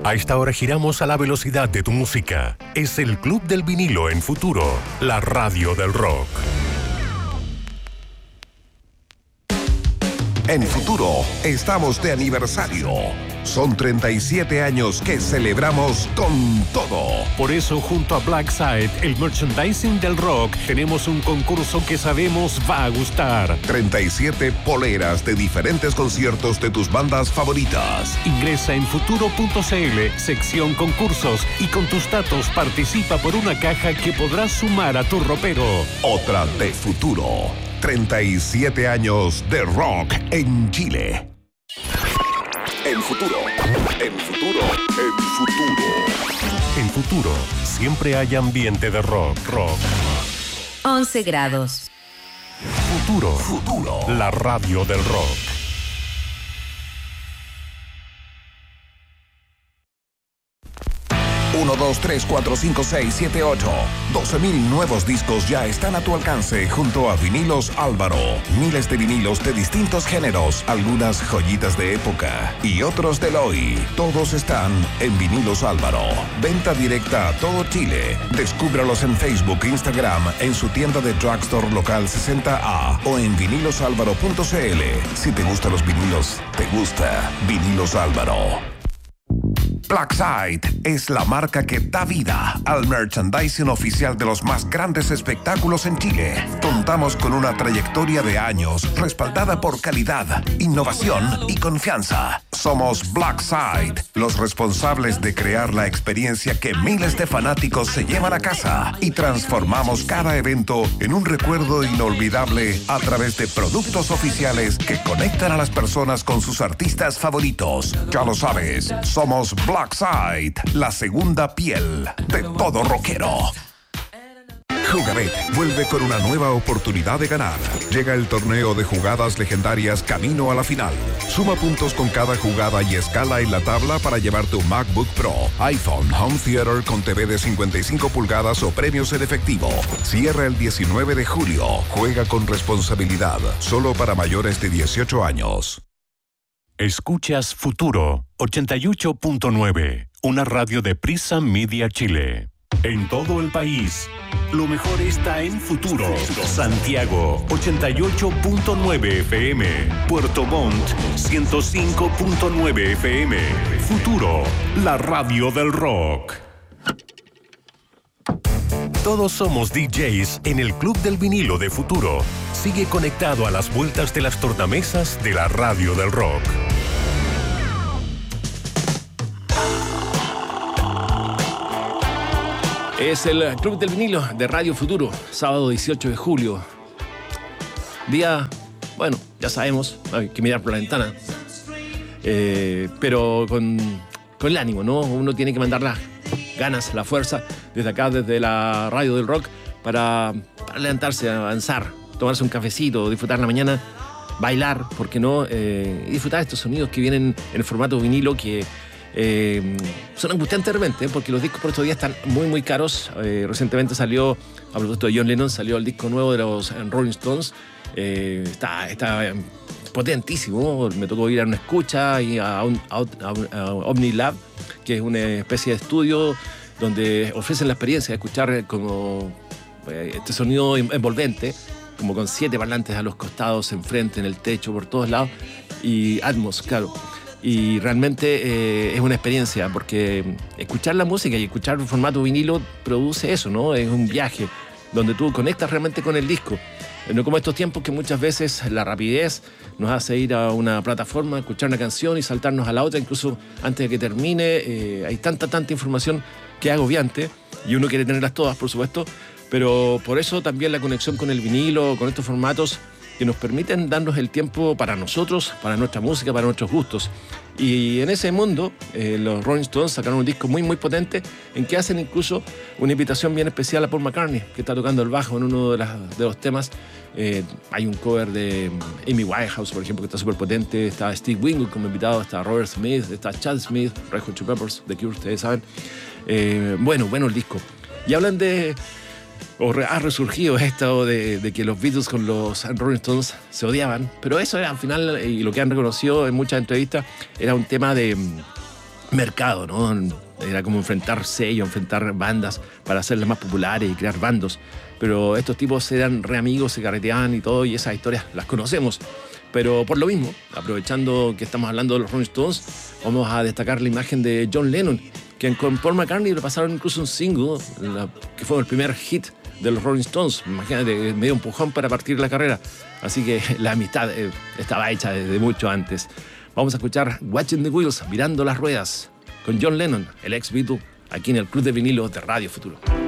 A esta hora giramos a la velocidad de tu música. Es el Club del Vinilo en Futuro, la radio del rock. En Futuro estamos de aniversario. Son 37 años que celebramos con todo. Por eso, junto a Blackside, el merchandising del rock, tenemos un concurso que sabemos va a gustar. 37 poleras de diferentes conciertos de tus bandas favoritas. Ingresa en futuro.cl, sección concursos, y con tus datos participa por una caja que podrás sumar a tu ropero. Otra de Futuro. 37 años de rock en Chile. En Futuro, en Futuro, en Futuro. En Futuro, siempre hay ambiente de rock. 11 grados. Futuro, la radio del rock. 1, 2, 3, 4, 5, 6, 7, 8. 12,000 nuevos discos ya están a tu alcance junto a Vinilos Álvaro. Miles de vinilos de distintos géneros, algunas joyitas de época y otros del hoy. Todos están en Vinilos Álvaro. Venta directa a todo Chile. Descúbralos en Facebook e Instagram, en su tienda de drugstore local 60A o en vinilosalvaro.cl. Si te gustan los vinilos, te gusta Vinilos Álvaro. Blackside es la marca que da vida al merchandising oficial de los más grandes espectáculos en Chile. Contamos con una trayectoria de años respaldada por calidad, innovación y confianza. Somos Blackside, los responsables de crear la experiencia que miles de fanáticos se llevan a casa, y transformamos cada evento en un recuerdo inolvidable a través de productos oficiales que conectan a las personas con sus artistas favoritos. Ya lo sabes, somos Blackside, la segunda piel de todo rockero. Jugabet vuelve con una nueva oportunidad de ganar. Llega el torneo de jugadas legendarias camino a la final. Suma puntos con cada jugada y escala en la tabla para llevarte un MacBook Pro, iPhone, Home Theater con TV de 55 pulgadas o premios en efectivo. Cierra el 19 de julio. Juega con responsabilidad. Solo para mayores de 18 años. Escuchas Futuro 88.9, una radio de Prisa Media Chile. En todo el país, lo mejor está en Futuro. Santiago 88.9 FM, Puerto Montt 105.9 FM. Futuro, la radio del rock. Todos somos DJs en el Club del Vinilo de Futuro. Sigue conectado a las vueltas de las tornamesas de la radio del rock. Es el Club del Vinilo de Radio Futuro, sábado 18 de julio. Día, bueno, ya sabemos, hay que mirar por la ventana. Pero con el ánimo, ¿no? Uno tiene que mandar las ganas, la fuerza, desde acá, desde la radio del rock, para levantarse, avanzar, tomarse un cafecito, disfrutar la mañana, bailar, ¿por qué no? Y disfrutar estos sonidos que vienen en el formato vinilo, que son angustiantes de repente, porque los discos por estos días están muy muy caros. Recientemente salió, a propósito de John Lennon, salió el disco nuevo de los Rolling Stones. Está potentísimo. Me tocó ir a una escucha y a Omni Lab, que es una especie de estudio donde ofrecen la experiencia de escuchar como este sonido envolvente, como con 7 parlantes a los costados, enfrente, en el techo, por todos lados, y Atmos, claro. Y realmente es una experiencia, porque escuchar la música y escuchar un formato vinilo produce eso, ¿no? Es un viaje donde tú conectas realmente con el disco. No como estos tiempos que muchas veces la rapidez nos hace ir a una plataforma, escuchar una canción y saltarnos a la otra, incluso antes de que termine. Hay tanta información que es agobiante, y uno quiere tenerlas todas, por supuesto, pero por eso también la conexión con el vinilo, con estos formatos que nos permiten darnos el tiempo para nosotros, para nuestra música, para nuestros gustos. Y en ese mundo, los Rolling Stones sacaron un disco muy muy potente, en que hacen incluso una invitación bien especial a Paul McCartney, que está tocando el bajo en uno de los temas. Hay un cover de Amy Winehouse, por ejemplo, que está súper potente. Está Steve Winwood como invitado, está Robert Smith, está Chad Smith, Red Hot Chili Peppers, The Cure, ustedes saben. Bueno el disco. Y hablan de... ha resurgido esto de que los Beatles con los Rolling Stones se odiaban, pero eso era al final, y lo que han reconocido en muchas entrevistas, era un tema de mercado, ¿no? Era como enfrentar sellos, enfrentar bandas para hacerlas más populares y crear bandos. Pero estos tipos eran re amigos, se carreteaban y todo, y esas historias las conocemos. Pero por lo mismo, aprovechando que estamos hablando de los Rolling Stones, vamos a destacar la imagen de John Lennon, que con Paul McCartney le pasaron incluso un single, que fue el primer hit de los Rolling Stones. Imagínate, medio empujón para partir la carrera. Así que la amistad estaba hecha desde mucho antes. Vamos a escuchar Watching the Wheels, mirando las ruedas, con John Lennon, el ex Beatle, aquí en el Club de Vinilos de Radio Futuro.